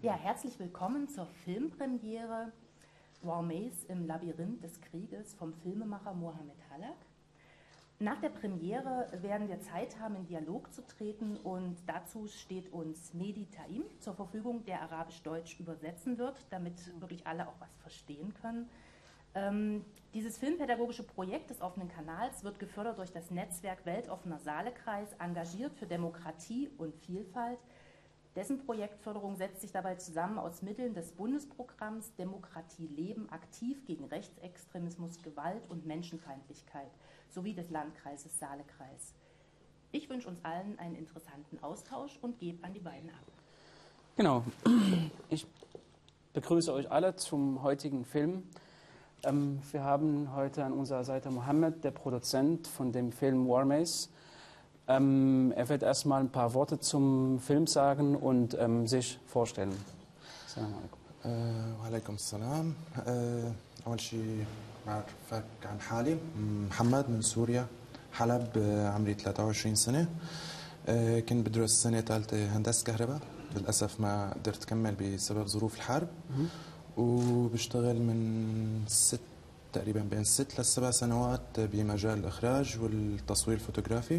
Ja, herzlich willkommen zur Filmpremiere War Maze im Labyrinth des Krieges vom Filmemacher Mohamed Halak. Nach der Premiere werden wir Zeit haben, in Dialog zu treten, und dazu steht uns Mehdi Taim zur Verfügung, der Arabisch-Deutsch übersetzen wird, damit wirklich alle auch was verstehen können. Dieses filmpädagogische Projekt des offenen Kanals wird gefördert durch das Netzwerk Weltoffener Saalekreis, engagiert für Demokratie und Vielfalt. Dessen Projektförderung setzt sich dabei zusammen aus Mitteln des Bundesprogramms Demokratie leben, aktiv gegen Rechtsextremismus, Gewalt und Menschenfeindlichkeit sowie des Landkreises Saalekreis. Ich wünsche uns allen einen interessanten Austausch und gebe an die beiden ab. Genau, ich begrüße euch alle zum heutigen Film. Wir haben heute an unserer Seite Mohammed, der Produzent von dem Film War Maze. Er wird erstmal ein paar Worte zum Film sagen und sich vorstellen. Assalamu alaikum. وعليكم السلام. أول شيء بعرفك عن حالي محمد من سوريا حلب عمري 23 سنة. كنت بدرس سنة ثالثة هندسة كهرباء، للأسف ما قدرت أكمل بسبب ظروف الحرب، وبشتغل من تقريبا بين 6 ل7 سنوات بمجال الإخراج والتصوير الفوتوغرافي،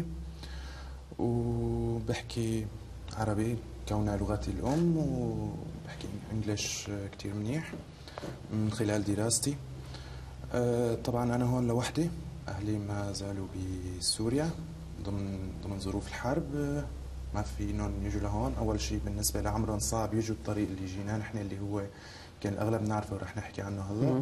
وبحكي عربي كونها لغتي الأم، وبحكي إنجليش كتير منيح من خلال دراستي. طبعا أنا هون لوحدي، أهلي ما زالوا بسوريا ضمن ظروف الحرب، ما فينهم يجوا لهون. أول شيء بالنسبة لعمرهم صعب يجوا الطريق اللي جينا نحن، اللي هو كان الأغلب نعرفه ورح نحكي عنه هلا.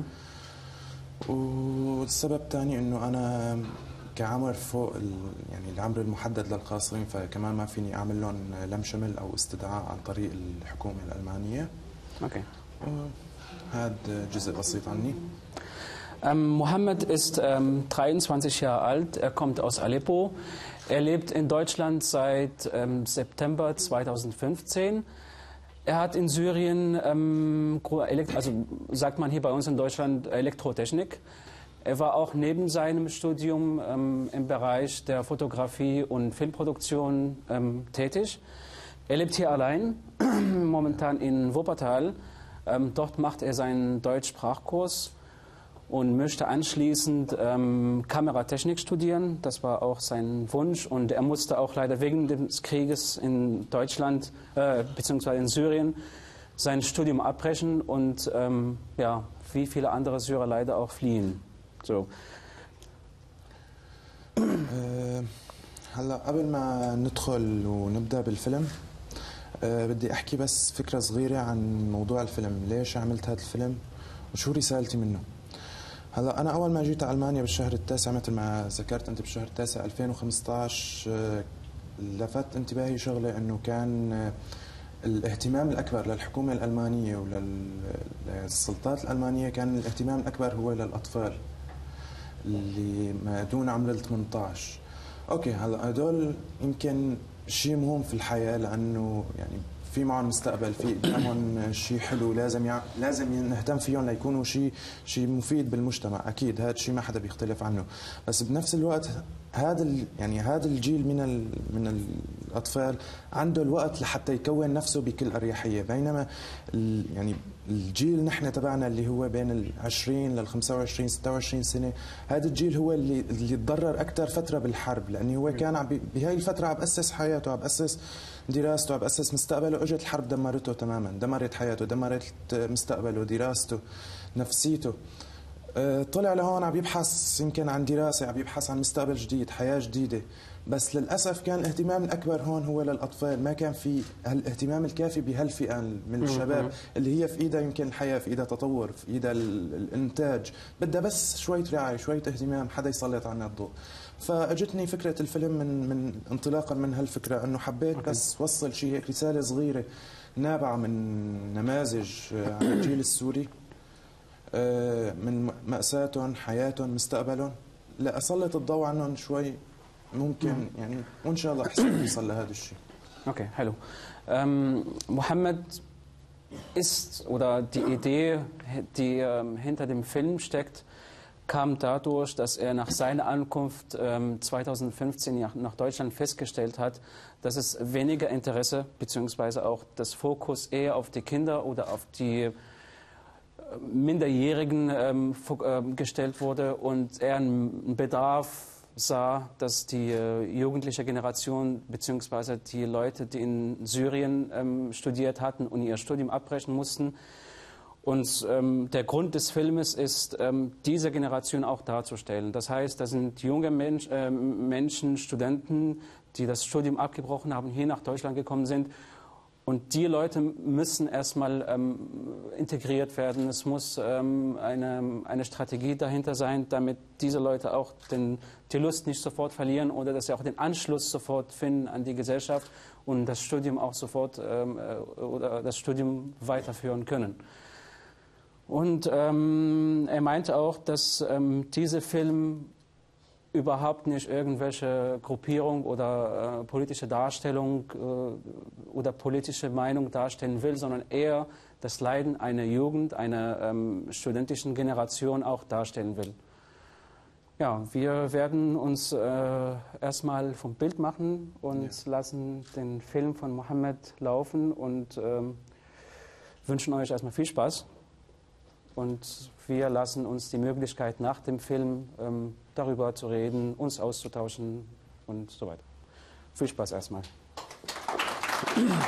والسبب الثاني إنه أنا كعمر فوق يعني العمر المحدد للقاصرين، فكمان ما فيني أعمل لهم لم شمل أو استدعاء عن طريق الحكومة الألمانية. Okay. هذا جزء بسيط عني. Mohammed ist 23 Jahre alt, er kommt aus Aleppo. Er lebt in Deutschland seit September 2015. Er hat in Syrien, also sagt man hier bei uns in Deutschland, Elektrotechnik. Er war auch neben seinem Studium im Bereich der Fotografie und Filmproduktion tätig. Er lebt hier allein, momentan in Wuppertal. Dort macht er seinen Deutschsprachkurs und möchte anschließend Kameratechnik studieren. Das war auch sein Wunsch, und er musste auch leider wegen des Krieges in Deutschland bzw. in Syrien sein Studium abbrechen und ja, wie viele andere Syrer leider auch fliehen. So. هلا قبل ما ندخل ونبدأ بالفيلم بدي أحكي بس فكرة صغيرة عن موضوع الفيلم، ليش عملت هذا الفيلم وشو رسالتي منه. هلا أنا أول ما جيت على ألمانيا بالشهر التاسع، مثل ما ذكرت أنت بالشهر التاسع 2015، لفت انتباهي شغلة إنه كان الاهتمام الأكبر للحكومة الألمانية وللسلطات الألمانية، كان الاهتمام الأكبر هو للأطفال اللي ما دون عمر ال 18. أوكي، هلا هدول يمكن شيء مهم في الحياة، لأنه يعني في معهم مستقبل، في قدامهم شيء حلو، لازم نهتم فيهم ليكونوا شيء مفيد بالمجتمع. اكيد هذا الشيء ما حدا بيختلف عنه، بس بنفس الوقت هذا الجيل من الاطفال عنده الوقت لحتى يكون نفسه بكل اريحيه، بينما يعني الجيل نحن تبعنا اللي هو بين ال 20 لل 25 26 سنه، هذا الجيل هو اللي تضرر اكثر فتره بالحرب، لانه هو كان بهاي الفتره عم بأسس حياته، عم بأسس دراسته، عم بأسس مستقبله. اجت الحرب دمرته تماما، دمرت حياته، دمرت مستقبله، دراسته، نفسيته. طلع لهون عم يبحث يمكن عن دراسه، عم يبحث عن مستقبل جديد، حياه جديده، بس للاسف كان الاهتمام الاكبر هون هو للاطفال، ما كان في الاهتمام الكافي بهالفئه من الشباب اللي هي في ايدها يمكن الحياه، في ايدها تطور، في ايدها الانتاج، بدها بس شويه رعايه، شويه اهتمام، حدا يسلط عنها الضوء. فاجتني فكره الفيلم من انطلاقا من هالفكره، انه حبيت بس وصل شيء هيك، رساله صغيره نابعه من نماذج عن الجيل السوري، من مأساتهم، حياتهم، مستقبلهم، لأسلط الضوء عنهم شوي، ممكن يعني، وإن شاء الله أحسن نوصل لهذا الشيء. Okay, hallo. Mohammed ist, oder die Idee, die hinter dem Film steckt, kam dadurch, dass er nach seiner Ankunft 2015 nach Deutschland festgestellt hat, dass es weniger Interesse bzw. auch das Fokus eher auf die Kinder oder auf die Minderjährigen gestellt wurde und er einen Bedarf sah, dass die jugendliche Generation bzw. die Leute, die in Syrien studiert hatten und ihr Studium abbrechen mussten. Und der Grund des Filmes ist, diese Generation auch darzustellen. Das heißt, das sind junge Menschen, Studenten, die das Studium abgebrochen haben, hier nach Deutschland gekommen sind. Und die Leute müssen erstmal integriert werden. Es muss eine Strategie dahinter sein, damit diese Leute auch die Lust nicht sofort verlieren oder dass sie auch den Anschluss sofort finden an die Gesellschaft und das Studium auch sofort oder das Studium weiterführen können. Und er meinte auch, dass dieser Film überhaupt nicht irgendwelche Gruppierung oder politische Darstellung oder politische Meinung darstellen will, sondern eher das Leiden einer Jugend, einer studentischen Generation auch darstellen will. Ja, wir werden uns erstmal vom Bild machen und lassen den Film von Mohammed laufen und wünschen euch erstmal viel Spaß. Und wir lassen uns die Möglichkeit, nach dem Film darüber zu reden, uns auszutauschen und so weiter. Viel Spaß erstmal.